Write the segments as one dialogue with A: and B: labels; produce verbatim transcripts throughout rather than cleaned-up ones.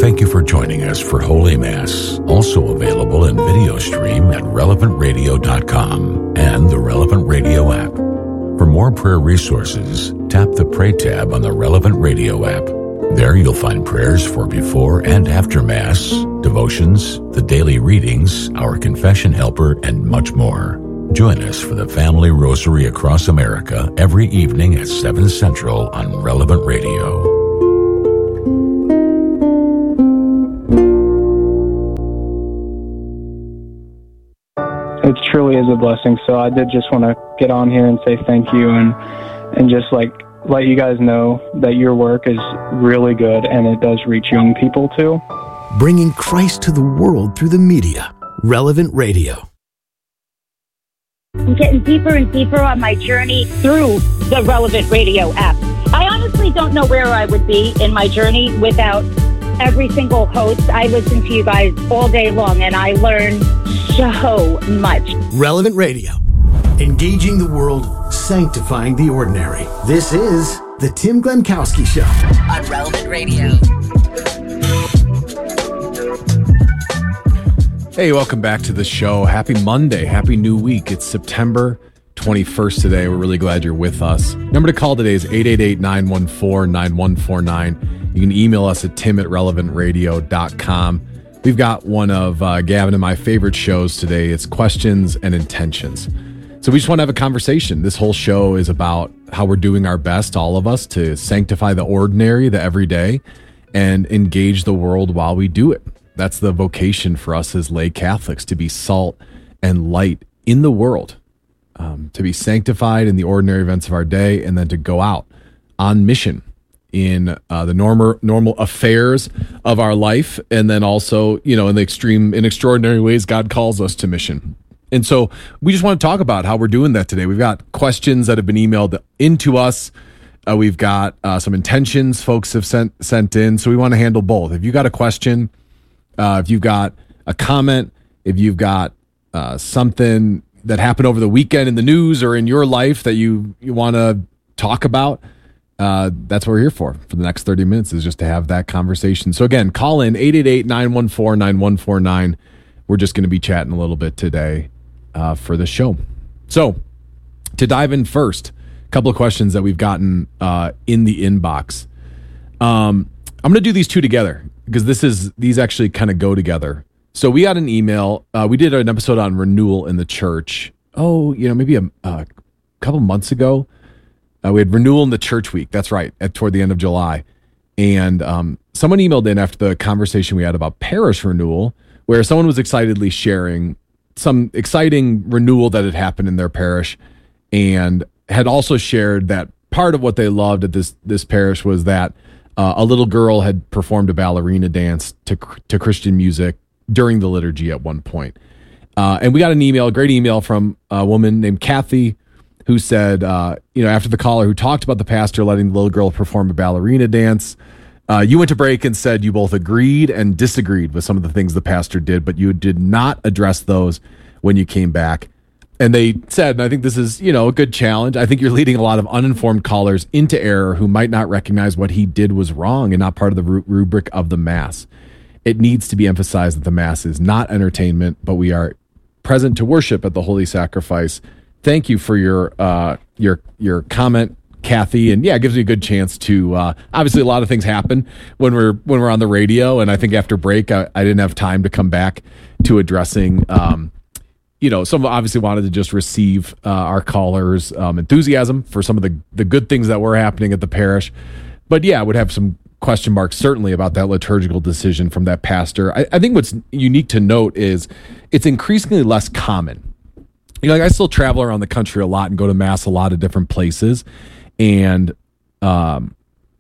A: Thank you for joining us for Holy Mass, also available in video stream at relevant radio dot com and the Relevant Radio app. For more prayer resources, tap the Pray tab on the Relevant Radio app. There you'll find prayers for before and after Mass, devotions, the daily readings, our confession helper, and much more. Join us for the Family Rosary across America every evening at seven Central on Relevant Radio.
B: It truly is a blessing. So I did just want to get on here and say thank you and and just like let you guys know that your work is really good and it does reach young people too.
C: Bringing Christ to the world through the media. Relevant Radio.
D: I'm getting deeper and deeper on my journey through the Relevant Radio app. I honestly don't know where I would be in my journey without every single host. I listen to you guys all day long and I learn so much.
C: Relevant Radio. Engaging the world, sanctifying the ordinary. This is the Tim Glemkowski Show
E: on Relevant Radio.
F: Hey, welcome back to the show. Happy Monday. Happy new week. It's September twenty-first today. We're really glad you're with us. Number to call today is eight eight eight, nine one four, nine one four nine. You can email us at tim at relevant radio dot com. We've got one of uh, Gavin and my favorite shows today. It's Questions and Intentions. So we just want to have a conversation. This whole show is about how we're doing our best, all of us, to sanctify the ordinary, the everyday, and engage the world while we do it. That's the vocation for us as lay Catholics, to be salt and light in the world, um, to be sanctified in the ordinary events of our day, and then to go out on mission in uh, the normal normal affairs of our life, and then also, you know, in the extreme, in extraordinary ways, God calls us to mission. And so we just want to talk about how we're doing that today. We've got questions that have been emailed into us. Uh, we've got uh, some intentions folks have sent sent in. So we want to handle both. If you got a question, uh, if you've got a comment, if you've got uh, something that happened over the weekend in the news or in your life that you, you want to talk about, Uh, that's what we're here for for the next thirty minutes, is just to have that conversation. So again, call in eight eight eight, nine one four, nine one four nine. We're just going to be chatting a little bit today uh, for the show. So to dive in first, a couple of questions that we've gotten uh, in the inbox. Um, I'm going to do these two together because this is these actually kind of go together. So we got an email. Uh, we did an episode on renewal in the church. Oh, you know, maybe a, a couple months ago. Uh, we had renewal in the church week. That's right, at toward the end of July. And um, someone emailed in after the conversation we had about parish renewal, where someone was excitedly sharing some exciting renewal that had happened in their parish, and had also shared that part of what they loved at this this parish was that uh, a little girl had performed a ballerina dance to to Christian music during the liturgy at one point. Uh, and we got an email, a great email from a woman named Kathy, who said, uh, you know, after the caller who talked about the pastor letting the little girl perform a ballerina dance, uh, you went to break and said you both agreed and disagreed with some of the things the pastor did, but you did not address those when you came back. And they said, and I think this is, you know, a good challenge, I think you're leading a lot of uninformed callers into error who might not recognize what he did was wrong and not part of the ru- rubric of the Mass. It needs to be emphasized that the Mass is not entertainment, but we are present to worship at the Holy Sacrifice. Thank you for your uh, your your comment, Kathy, and yeah, it gives me a good chance to. Uh, obviously, a lot of things happen when we're when we're on the radio, and I think after break, I, I didn't have time to come back to addressing. Um, you know, some obviously wanted to just receive uh, our callers' um, enthusiasm for some of the the good things that were happening at the parish, but yeah, I would have some question marks certainly about that liturgical decision from that pastor. I, I think what's unique to note is it's increasingly less common. You know, like I still travel around the country a lot and go to Mass a lot of different places, and um,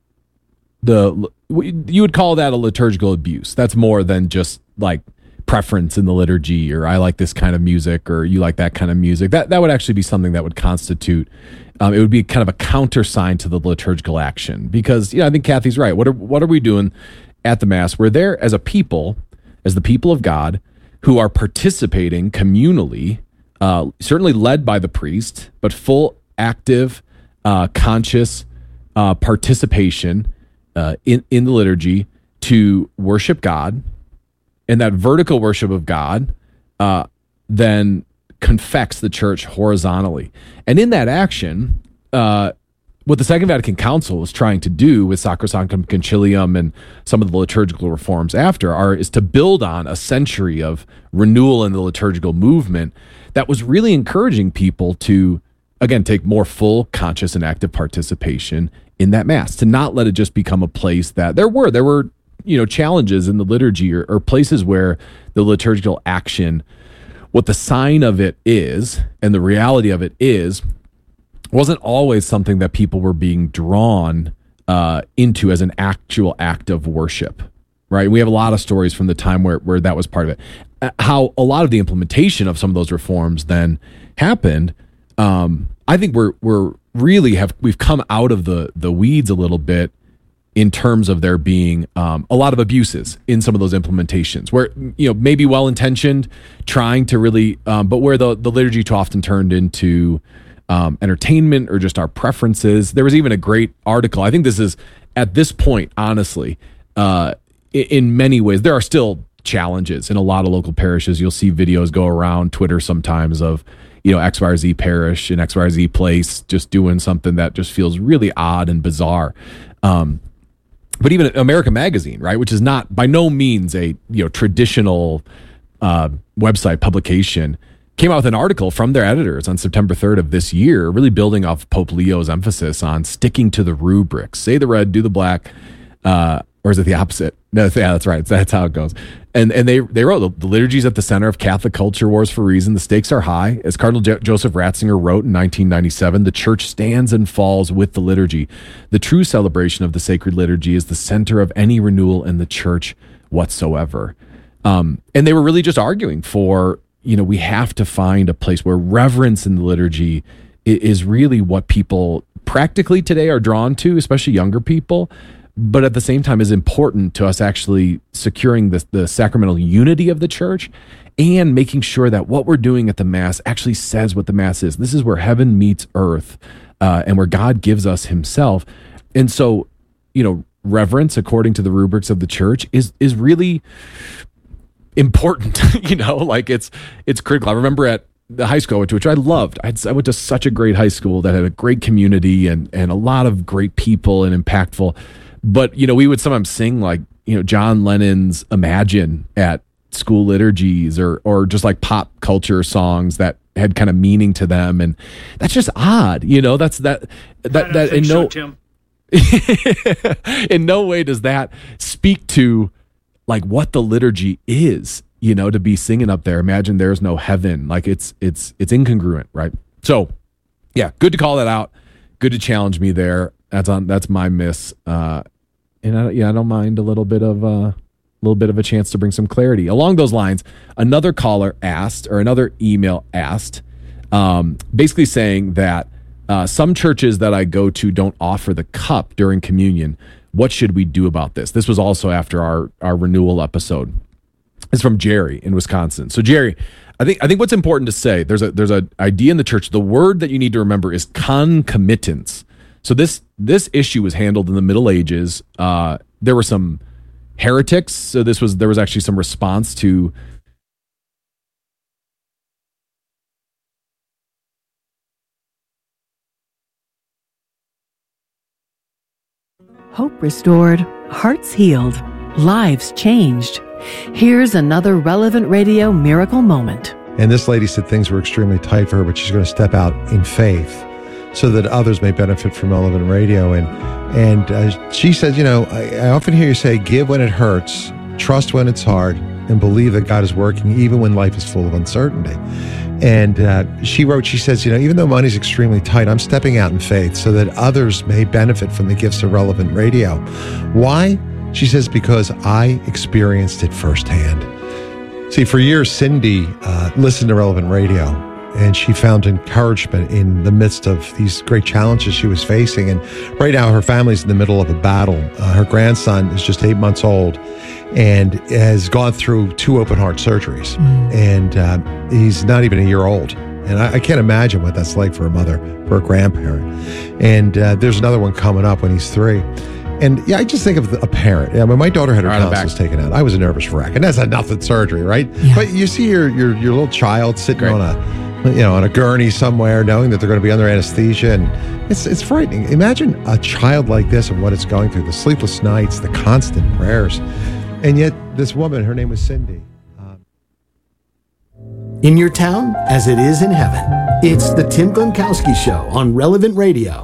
F: the you would call that a liturgical abuse. That's more than just like preference in the liturgy, or I like this kind of music, or you like that kind of music. That that would actually be something that would constitute. Um, it would be kind of a countersign to the liturgical action, because you know I think Kathy's right. What are what are we doing at the Mass? We're there as a people, as the people of God, who are participating communally. Uh, certainly led by the priest, but full, active, uh, conscious uh, participation uh, in, in the liturgy to worship God, and that vertical worship of God uh, then confects the church horizontally. And in that action, uh, what the Second Vatican Council is trying to do with Sacrosanctum Concilium and some of the liturgical reforms after are is to build on a century of renewal in the liturgical movement that was really encouraging people to, again, take more full, conscious, and active participation in that Mass, to not let it just become a place that there were, there were, you know, challenges in the liturgy or, or places where the liturgical action, what the sign of it is and the reality of it is, wasn't always something that people were being drawn uh, into as an actual act of worship, right? We have a lot of stories from the time where, where that was part of it. Uh, how a lot of the implementation of some of those reforms then happened. Um, I think we're we're really have we've come out of the the weeds a little bit in terms of there being um, a lot of abuses in some of those implementations where, you know, maybe well-intentioned, trying to really, um, but where the, the liturgy too often turned into um, entertainment or just our preferences. There was even a great article. I think this is, at this point, honestly, uh, in, in many ways, there are still challenges in a lot of local parishes. You'll see videos go around Twitter sometimes of, you know, X, Y, or Z parish in X, Y, or Z place just doing something that just feels really odd and bizarre. Um, But even America Magazine, right, which is not by no means a you know traditional uh, website publication, came out with an article from their editors on September third of this year, really building off Pope Leo's emphasis on sticking to the rubrics. Say the red, do the black, uh, or is it the opposite? No, yeah, that's right. That's how it goes. And and they they wrote, the liturgy is at the center of Catholic culture wars for a reason. The stakes are high. As Cardinal Jo- Joseph Ratzinger wrote in nineteen ninety-seven, the church stands and falls with the liturgy. The true celebration of the sacred liturgy is the center of any renewal in the church whatsoever. Um, and they were really just arguing for, you know, we have to find a place where reverence in the liturgy is really what people practically today are drawn to, especially younger people, but at the same time is important to us actually securing the, the sacramental unity of the church and making sure that what we're doing at the Mass actually says what the Mass is. This is where heaven meets earth uh, and where God gives us himself. And so, you know, reverence according to the rubrics of the church is is really important, you know, like it's it's critical. I remember at the high school I went to, which I loved. I, had, I went to such a great high school that had a great community and and a lot of great people and impactful. But, you know, we would sometimes sing like, you know, John Lennon's Imagine at school liturgies or or just like pop culture songs that had kind of meaning to them. And that's just odd, you know, that's that, that, that in no, so, Tim. in no way does that speak to like what the liturgy is, you know, to be singing up there. Imagine there's no heaven. Like it's, it's, it's incongruent, right? So yeah, good to call that out. Good to challenge me there. That's on, that's my miss. Uh, And I, yeah, I don't mind a little bit of a uh, little bit of a chance to bring some clarity along those lines. Another caller asked, or another email asked, um, basically saying that uh, some churches that I go to don't offer the cup during communion. What should we do about this? This was also after our our renewal episode. It's from Jerry in Wisconsin. So Jerry, I think I think what's important to say, there's a there's an idea in the church. The word that you need to remember is concomitance. So this this issue was handled in the Middle Ages. Uh, there were some heretics. So this was there was actually some response to.
E: Hope restored, hearts healed, lives changed. Here's another Relevant Radio miracle moment.
G: And this lady said things were extremely tight for her, but she's going to step out in faith so that others may benefit from Relevant Radio. And and uh, she said, you know, I, I often hear you say, give when it hurts, trust when it's hard, and believe that God is working even when life is full of uncertainty. And uh, she wrote, she says, you know, even though money's extremely tight, I'm stepping out in faith so that others may benefit from the gifts of Relevant Radio. Why? She says, because I experienced it firsthand. See, for years, Cindy uh, listened to Relevant Radio, and she found encouragement in the midst of these great challenges she was facing. And right now, her family's in the middle of a battle. Uh, her grandson is just eight months old and has gone through two open heart surgeries. Mm. And uh, he's not even a year old. And I, I can't imagine what that's like for a mother, for a grandparent. And uh, there's another one coming up when he's three. And yeah, I just think of the, a parent. Yeah, when my daughter had her
F: Right on the
G: tonsils
F: back.
G: taken out, I was a nervous wreck, and that's a nothing surgery, right?
H: Yeah.
G: But you see your your your little child sitting
F: Great.
G: on a, you know, on a gurney somewhere, knowing that they're going to be under anesthesia, and it's it's frightening. Imagine a child like this and what it's going through: the sleepless nights, the constant prayers, and yet this woman, her name was Cindy.
C: In your town, as it is in heaven. It's the Tim Glemkowski Show on Relevant Radio.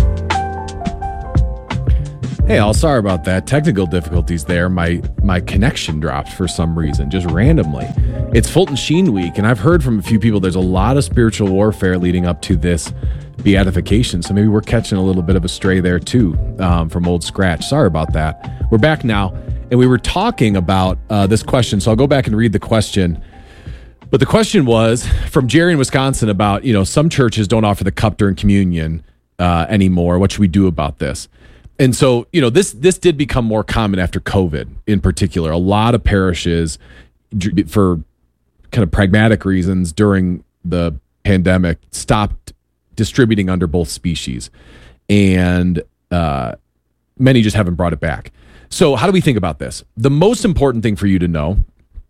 F: Hey, all, sorry about that. Technical difficulties there. My my connection dropped for some reason, just randomly. It's Fulton Sheen week, and I've heard from a few people there's a lot of spiritual warfare leading up to this beatification, so maybe we're catching a little bit of a stray there too, um, from Old Scratch. Sorry about that. We're back now, and we were talking about uh, this question, so I'll go back and read the question. But the question was from Jerry in Wisconsin about, you know, some churches don't offer the cup during communion uh, anymore. What should we do about this? And so, you know, this this did become more common after COVID in particular. A lot of parishes, for kind of pragmatic reasons during the pandemic, stopped distributing under both species. And uh, many just haven't brought it back. So how do we think about this? The most important thing for you to know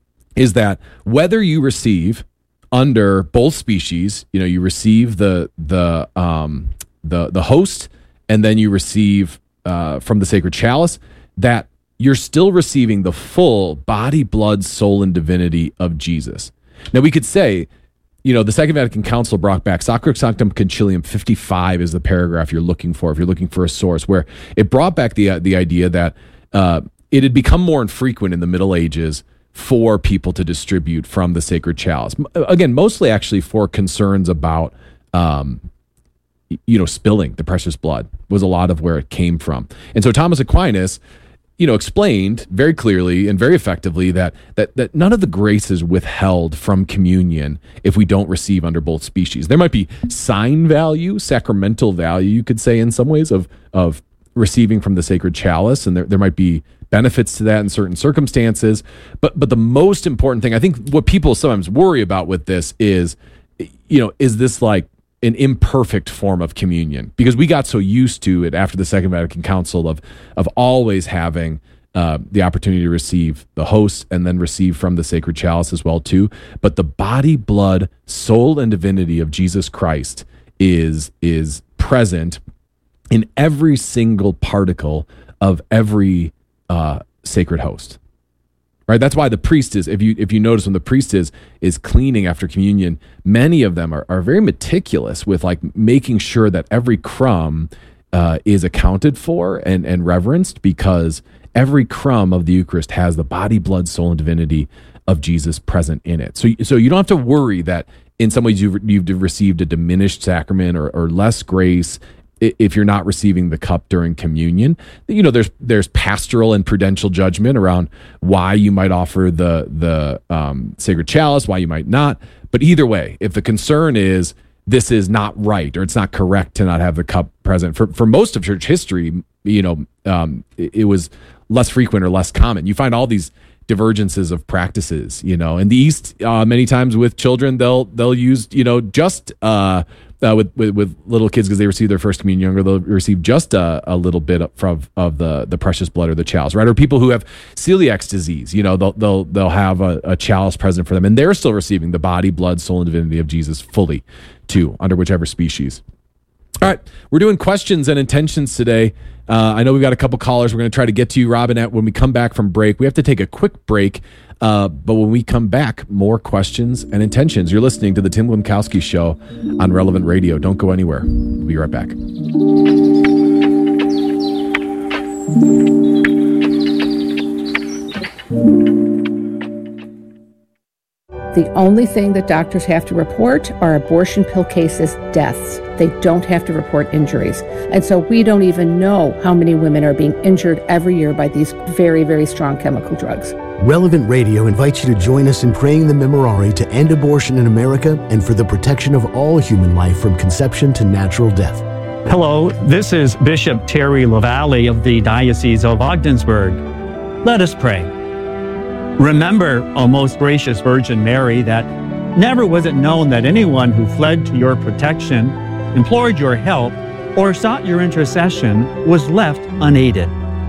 F: is that whether you receive under both species, you know, you receive the the um, the the host, and then you receive uh, from the sacred chalice, that you're still receiving the full body, blood, soul, and divinity of Jesus. Now, we could say, you know, the Second Vatican Council brought back Sacrosanctum Sanctum Concilium fifty-five is the paragraph you're looking for if you're looking for a source, where it brought back the uh, the idea that uh, it had become more infrequent in the Middle Ages for people to distribute from the sacred chalice. Again, mostly actually for concerns about, um, you know, spilling the precious blood was a lot of where it came from. And so Thomas Aquinas, you know, explained very clearly and very effectively that that that none of the grace is withheld from communion if we don't receive under both species. There might be sign value, sacramental value, you could say in some ways, of of receiving from the sacred chalice, and there, there might be benefits to that in certain circumstances. But but the most important thing, I think what people sometimes worry about with this is, you know, is this like an imperfect form of communion? Because we got so used to it after the Second Vatican Council of of always having uh, the opportunity to receive the host and then receive from the sacred chalice as well too. But the body, blood, soul, and divinity of Jesus Christ is is present in every single particle of every uh, sacred host. Right, that's why the priest is. If you if you notice when the priest is is cleaning after communion, many of them are, are very meticulous with like making sure that every crumb uh, is accounted for and and reverenced, because every crumb of the Eucharist has the body, blood, soul, and divinity of Jesus present in it. So so you don't have to worry that in some ways you've you've received a diminished sacrament or, or less grace if you're not receiving the cup during communion. You know, there's there's pastoral and prudential judgment around why you might offer the the um, sacred chalice, why you might not. But either way, if the concern is this is not right or it's not correct to not have the cup present, for for most of church history, you know, um, it, it was less frequent or less common. You find all these divergences of practices. You know, in the East, uh, many times with children, they'll they'll use you know just. Uh, Uh, with, with with little kids because they receive their first communion, or they'll receive just a, a little bit from of the the precious blood or the chalice, right? Or people who have celiac disease, you know, they'll they'll they'll have a, a chalice present for them, and they're still receiving the body, blood, soul, and divinity of Jesus fully, too, under whichever species. All right, we're doing questions and intentions today. Uh, I know we've got a couple callers. We're going to try to get to you, Robinette, when we come back from break. We have to take a quick break. Uh, but when we come back, more questions and intentions. You're listening to the Tim Glemkowski Show on Relevant Radio. Don't go anywhere. We'll be right back.
I: The only thing that doctors have to report are abortion pill cases, deaths. They don't have to report injuries. And so we don't even know how many women are being injured every year by these very, very strong chemical drugs.
C: Relevant Radio invites you to join us in praying the Memorare to end abortion in America and for the protection of all human life from conception to natural death.
J: Hello, this is Bishop Terry LaValle of the Diocese of Ogdensburg. Let us pray. Remember, O most gracious Virgin Mary, that never was it known that anyone who fled to your protection, implored your help, or sought your intercession was left unaided.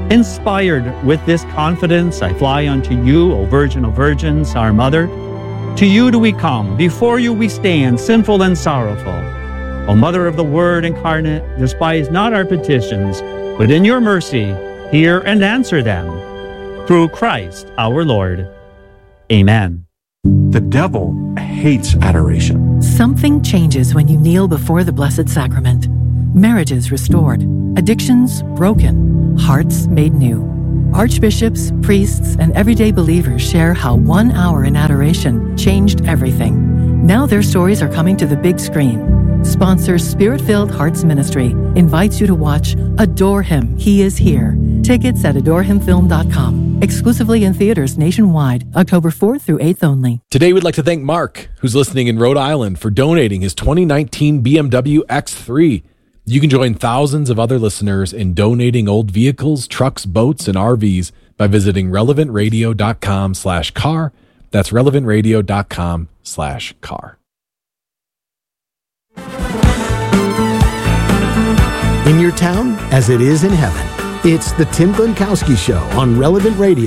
J: Inspired with this confidence, I fly unto you, O Virgin of Virgins, our Mother. To you do we come, before you we stand, sinful and sorrowful. O Mother of the Word incarnate, despise not our petitions, but in your mercy, hear and answer them. Through Christ our Lord. Amen.
H: The devil hates adoration.
E: Something changes when you kneel before the Blessed Sacrament. Marriages restored, addictions broken, hearts made new. Archbishops, priests, and everyday believers share how one hour in adoration changed everything. Now their stories are coming to the big screen. Sponsor Spirit-Filled Hearts Ministry invites you to watch Adore Him, He Is Here. Tickets at adore him film dot com. Exclusively in theaters nationwide, October fourth through eighth only.
F: Today we'd like to thank Mark, who's listening in Rhode Island, for donating his twenty nineteen B M W X three. You can join thousands of other listeners in donating old vehicles, trucks, boats, and R Vs by visiting relevant radio dot com slash car. That's relevant radio dot com slash car.
C: In your town, as it is in heaven, it's the Tim Gronkowski Show on Relevant Radio.